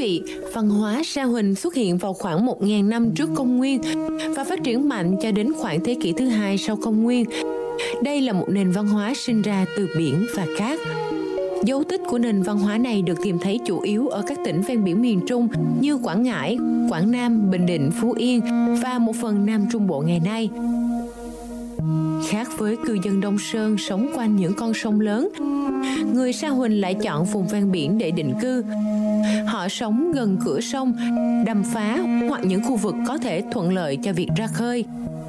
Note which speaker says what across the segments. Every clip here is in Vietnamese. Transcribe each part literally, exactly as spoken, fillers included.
Speaker 1: vị, văn hóa Sa Huỳnh xuất hiện vào khoảng một nghìn năm trước công nguyên và phát triển mạnh cho đến khoảng thế kỷ thứ hai sau công nguyên. Đây là một nền văn hóa sinh ra từ biển và cát. Dấu tích của nền văn hóa này được tìm thấy chủ yếu ở các tỉnh ven biển miền Trung như Quảng Ngãi, Quảng Nam, Bình Định, Phú Yên và một phần Nam Trung Bộ ngày nay. Khác với cư dân Đông Sơn sống quanh những con sông lớn, người Sa Huỳnh lại chọn vùng ven biển để định cư. Họ sống gần cửa sông, đầm phá hoặc những khu vực có thể thuận lợi cho việc ra khơi.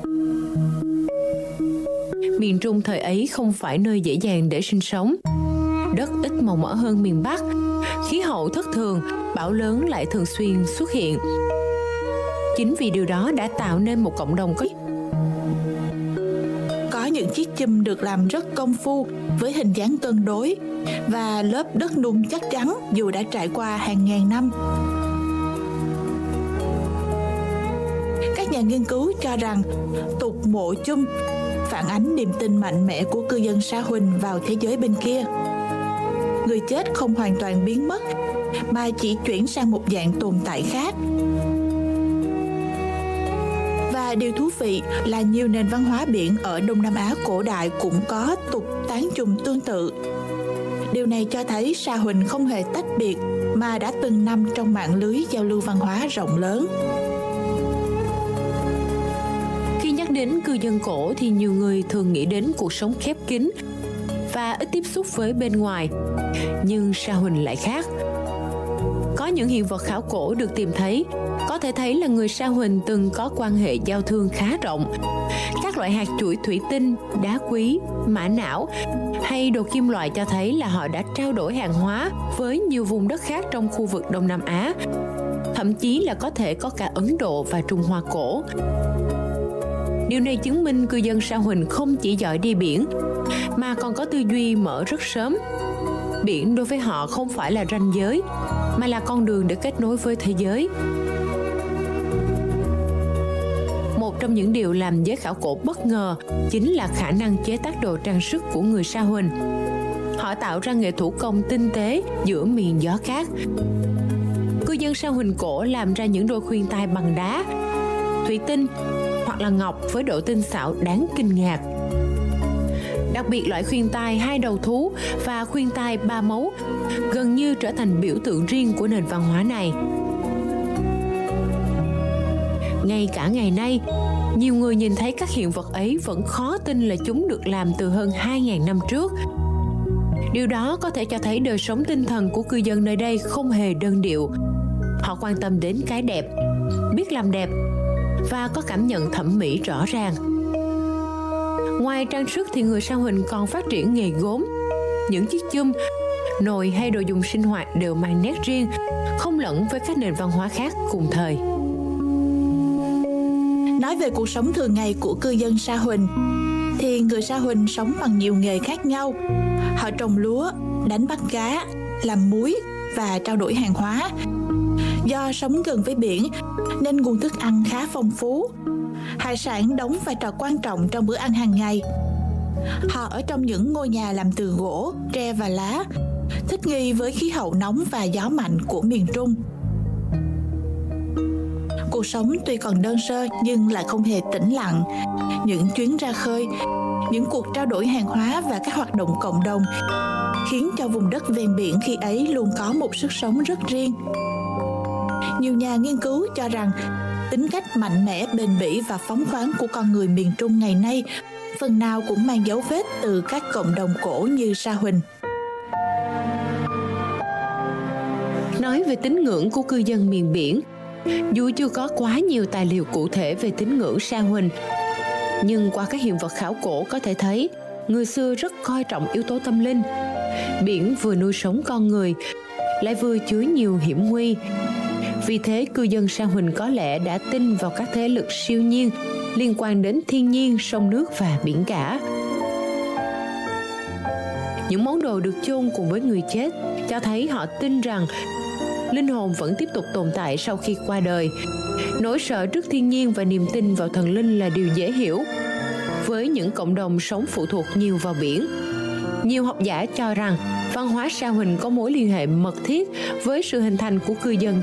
Speaker 1: Miền Trung thời ấy không phải nơi dễ dàng để sinh sống. Đất ít màu mỡ hơn miền Bắc, khí hậu thất thường, bão lớn lại thường xuyên xuất hiện. Chính vì điều đó đã tạo nên một cộng đồng có
Speaker 2: Có những chiếc chum được làm rất công phu với hình dáng cân đối và lớp đất nung chắc chắn dù đã trải qua hàng ngàn năm. Các nhà nghiên cứu cho rằng tục mộ chum phản ánh niềm tin mạnh mẽ của cư dân Sa Huỳnh vào thế giới bên kia. Người chết không hoàn toàn biến mất mà chỉ chuyển sang một dạng tồn tại khác. Và điều thú vị là nhiều nền văn hóa biển ở Đông Nam Á cổ đại cũng có tục tán chùm tương tự. Điều này cho thấy Sa Huỳnh không hề tách biệt mà đã từng nằm trong mạng lưới giao lưu văn hóa rộng lớn.
Speaker 1: Khi nhắc đến cư dân cổ thì nhiều người thường nghĩ đến cuộc sống khép kín và ít tiếp xúc với bên ngoài. Nhưng Sa Huỳnh lại khác. Có những hiện vật khảo cổ được tìm thấy, có thể thấy là người Sa Huỳnh từng có quan hệ giao thương khá rộng. Các loại hạt chuỗi thủy tinh, đá quý, mã não hay đồ kim loại cho thấy là họ đã trao đổi hàng hóa với nhiều vùng đất khác trong khu vực Đông Nam Á. Thậm chí là có thể có cả Ấn Độ và Trung Hoa cổ. Điều này chứng minh cư dân Sa Huỳnh không chỉ giỏi đi biển, mà còn có tư duy mở rất sớm. Biển đối với họ không phải là ranh giới, mà là con đường để kết nối với thế giới. Một trong những điều làm giới khảo cổ bất ngờ chính là khả năng chế tác đồ trang sức của người Sa Huỳnh. Họ tạo ra nghệ thủ công tinh tế giữa miền gió cát. Cư dân Sa Huỳnh cổ làm ra những đôi khuyên tai bằng đá, thủy tinh hoặc là ngọc với độ tinh xảo đáng kinh ngạc. Đặc biệt loại khuyên tai hai đầu thú và khuyên tai ba mấu gần như trở thành biểu tượng riêng của nền văn hóa này. Ngay cả ngày nay, nhiều người nhìn thấy các hiện vật ấy vẫn khó tin là chúng được làm từ hơn hai nghìn năm trước. Điều đó có thể cho thấy đời sống tinh thần của cư dân nơi đây không hề đơn điệu. Họ quan tâm đến cái đẹp, biết làm đẹp và có cảm nhận thẩm mỹ rõ ràng. Ngoài trang sức thì người Sa Huỳnh còn phát triển nghề gốm. Những chiếc chum, nồi hay đồ dùng sinh hoạt đều mang nét riêng, không lẫn với các nền văn hóa khác cùng thời.
Speaker 2: Nói về cuộc sống thường ngày của cư dân Sa Huỳnh, thì người Sa Huỳnh sống bằng nhiều nghề khác nhau. Họ trồng lúa, đánh bắt cá, làm muối và trao đổi hàng hóa. Do sống gần với biển nên nguồn thức ăn khá phong phú. Hải sản đóng vai trò quan trọng trong bữa ăn hàng ngày. Họ ở trong những ngôi nhà làm từ gỗ, tre và lá, thích nghi với khí hậu nóng và gió mạnh của miền Trung. Cuộc sống tuy còn đơn sơ nhưng lại không hề tĩnh lặng. Những chuyến ra khơi, những cuộc trao đổi hàng hóa và các hoạt động cộng đồng khiến cho vùng đất ven biển khi ấy luôn có một sức sống rất riêng. Nhiều nhà nghiên cứu cho rằng tính cách mạnh mẽ, bền bỉ và phóng khoáng của con người miền Trung ngày nay phần nào cũng mang dấu vết từ các cộng đồng cổ như Sa Huỳnh.
Speaker 1: Nói về tín ngưỡng của cư dân miền biển, dù chưa có quá nhiều tài liệu cụ thể về tín ngưỡng Sa Huỳnh, nhưng qua các hiện vật khảo cổ có thể thấy người xưa rất coi trọng yếu tố tâm linh. Biển vừa nuôi sống con người, lại vừa chứa nhiều hiểm nguy. Vì thế, cư dân Sa Huỳnh có lẽ đã tin vào các thế lực siêu nhiên liên quan đến thiên nhiên, sông nước và biển cả. Những món đồ được chôn cùng với người chết cho thấy họ tin rằng linh hồn vẫn tiếp tục tồn tại sau khi qua đời. Nỗi sợ trước thiên nhiên và niềm tin vào thần linh là điều dễ hiểu với những cộng đồng sống phụ thuộc nhiều vào biển. Nhiều học giả cho rằng văn hóa Sa Huỳnh có mối liên hệ mật thiết với sự hình thành của cư dân